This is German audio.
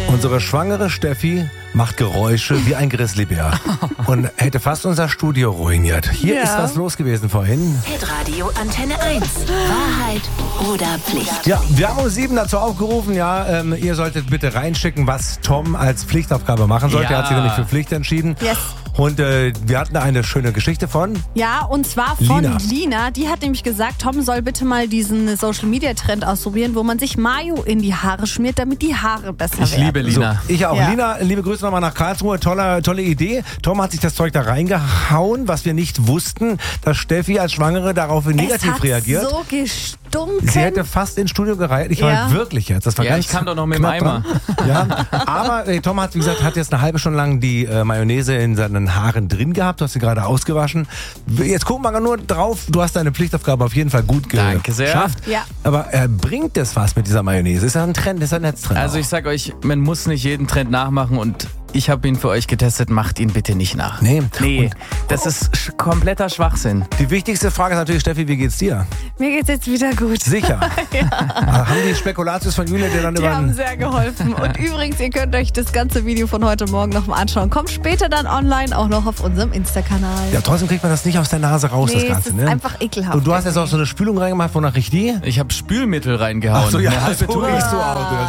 Unsere schwangere Steffi macht Geräusche wie ein Grizzlybär und hätte fast unser Studio ruiniert. Hier ist was los gewesen vorhin. Hitradio Antenne 1. Wahrheit oder Pflicht? Ja, wir haben um 7 dazu aufgerufen, ihr solltet bitte reinschicken, was Tom als Pflichtaufgabe machen sollte. Ja. Er hat sich nämlich für Pflicht entschieden. Yes. Und wir hatten eine schöne Geschichte von... Ja, und zwar von Lina. Lina. Die hat nämlich gesagt, Tom soll bitte mal diesen Social-Media-Trend ausprobieren, wo man sich Mayo in die Haare schmiert, damit die Haare besser Ich werden. liebe Lina. Ich auch. Ja. Lina, liebe Grüße nochmal nach Karlsruhe. Tolle Idee. Tom hat sich das Zeug da reingehauen, was wir nicht wussten, dass Steffi als Schwangere darauf negativ es hat reagiert. so gestunken. Sie hätte fast ins Studio gereiht. Ich meine wirklich jetzt. Das war Ja, ganz ich kam doch noch mit dem knapp Eimer. dran. Ja, aber Tom hat, wie gesagt, hat jetzt eine halbe Stunde lang die Mayonnaise in seinen Haaren drin gehabt. Du hast sie gerade ausgewaschen. Jetzt gucken wir nur drauf. Du hast deine Pflichtaufgabe auf jeden Fall gut Danke sehr. geschafft. Ja. Aber bringt es was mit dieser Mayonnaise? Ist ja ein Trend, ist ein Netztrend. Also auch. ich sag euch, man muss nicht jeden Trend nachmachen und ich habe ihn für euch getestet, macht ihn bitte nicht nach. Nee. Nee, das ist kompletter Schwachsinn. Die wichtigste Frage ist natürlich, Steffi, wie geht's dir? Mir geht's jetzt wieder gut. Sicher. Haben die Spekulatius von Julia dir dann Die über... haben sehr geholfen. Und übrigens, ihr könnt euch das ganze Video von heute Morgen noch mal anschauen. Kommt später dann online, auch noch auf unserem Insta-Kanal. Ja, trotzdem kriegt man das nicht aus der Nase raus, Nee, das Ganze, es ist ne? einfach ekelhaft. Und du hast jetzt auch so eine Spülung reingemacht, wonach riecht die? Ich habe Spülmittel reingehauen. Ach so, ja, Eine halbe so Tube. riechst du auch.